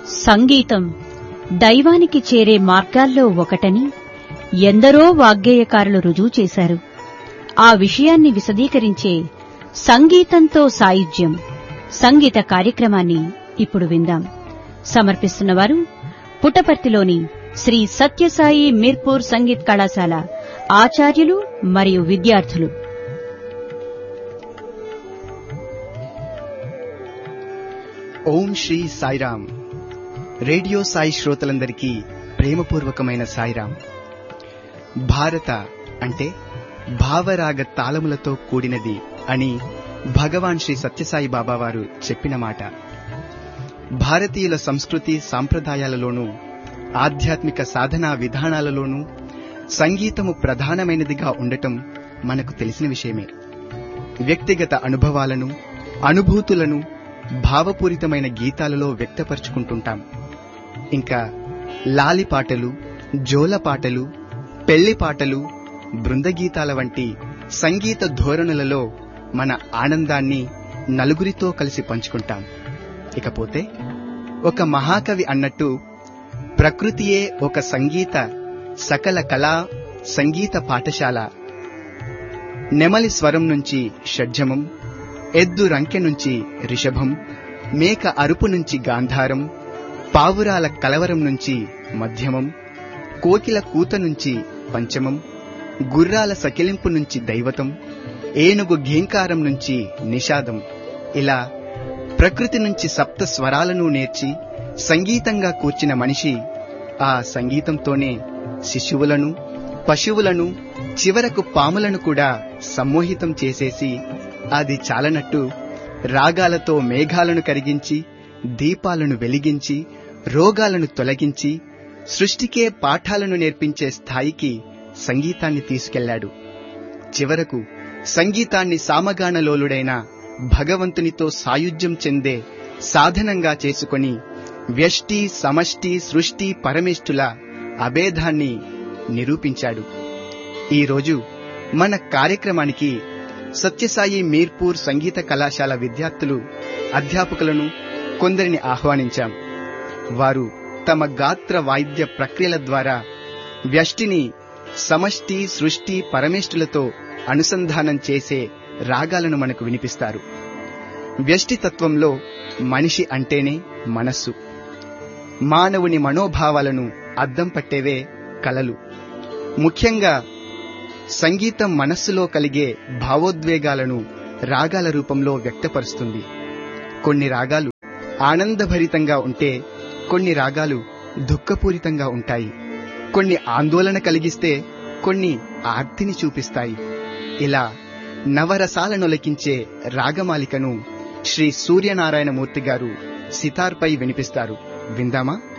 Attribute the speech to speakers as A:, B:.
A: సంగీతం దైవానికి చేరే మార్గాల్లో ఒకటని ఎందరో వాగ్గేయకారులు రుజువు చేశారు. ఆ విషయాన్ని విశదీకరించే సంగీతంతో సాయుధ్యం సంగీత కార్యక్రమాన్ని ఇప్పుడు విందాం. సమర్పిస్తున్నవారు పుట్టపర్తిలోని శ్రీ సత్యసాయి మీర్పూర్ సంగీత్ కళాశాల ఆచార్యులు మరియు విద్యార్థులు.
B: ఓం శ్రీ సాయిరాం. రేడియో సాయి శ్రోతలందరికీ ప్రేమపూర్వకమైన సాయిరాం. భారత అంటే భావరాగ తాళములతో కూడినది అని భగవాన్ శ్రీ సత్యసాయి బాబా వారు చెప్పిన మాట. భారతీయుల సంస్కృతి సాంప్రదాయాలలోనూ ఆధ్యాత్మిక సాధనా విధానాలలోనూ సంగీతము ప్రధానమైనదిగా ఉండటం మనకు తెలిసిన విషయమే. వ్యక్తిగత అనుభవాలను, అనుభూతులను భావపూరితమైన గీతాలలో వ్యక్తపరుచుకుంటుంటాం. ఇంకా లాలిపాటలు, జోలపాటలు, పెళ్లి పాటలు, బృందగీతాల వంటి సంగీత ధోరణులలో మన ఆనందాన్ని నలుగురితో కలిసి పంచుకుంటాం. ఇకపోతే ఒక మహాకవి అన్నట్టు ప్రకృతియే ఒక సంగీత సకల కళా సంగీత పాఠశాల. నెమలి స్వరం నుంచి షడ్జమం, ఎద్దు రంకె నుంచి రిషభం, మేక అరుపు నుంచి గాంధారం, పావురాల కలవరం నుంచి మధ్యమం, కోకిల కూత నుంచి పంచమం, గుర్రాల సకిలింపు నుంచి దైవతం, ఏనుగు ఘీంకారం నుంచి నిషాదం. ఇలా ప్రకృతి నుంచి సప్త స్వరాలను నేర్చి సంగీతంగా కూర్చిన మనిషి ఆ సంగీతంతోనే శిశువులను, పశువులను, చివరకు పాములను కూడా సమ్మోహితం చేసేసి అది చాలనట్టు రాగాలతో మేఘాలను కరిగించి, దీపాలను వెలిగించి, రోగాలను తొలగించి, సృష్టికే పాఠాలను నేర్పించే స్థాయికి సంగీతాన్ని తీసుకెళ్లాడు. చివరకు సంగీతాన్ని సామగానలోలుడైన భగవంతునితో సాయుధ్యం చెందే సాధనంగా చేసుకొని వ్యష్టి, సమష్టి, సృష్టి, పరమేష్ఠుల అభేదాన్ని నిరూపించాడు. ఈరోజు మన కార్యక్రమానికి సత్యసాయి మీర్పూర్ సంగీత కళాశాల విద్యార్థులు, అధ్యాపకులను కొందరిని ఆహ్వానించాం. వారు తమ గాత్ర వాయిద్య ప్రక్రియల ద్వారా వ్యష్టిని సమష్టి, సృష్టి, పరమేష్ఠులతో అనుసంధానం చేసే రాగాలను మనకు వినిపిస్తారు. వ్యష్టి తత్వంలో మనిషి అంటేనే మనస్సు. మానవుని మనోభావాలను అద్దం పట్టేవే కళలు. ముఖ్యంగా సంగీతం మనస్సులో కలిగే భావోద్వేగాలను రాగాల రూపంలో వ్యక్తపరుస్తుంది. కొన్ని రాగాలు ఆనందభరితంగా ఉంటే, కొన్ని రాగాలు దుఃఖపూరితంగా ఉంటాయి. కొన్ని ఆందోళన కలిగిస్తే, కొన్ని ఆర్తిని చూపిస్తాయి. ఇలా నవరసాలనొలకించే రాగమాలికను శ్రీ సూర్యనారాయణమూర్తి గారు సితార్పై వినిపిస్తారు. విందామా?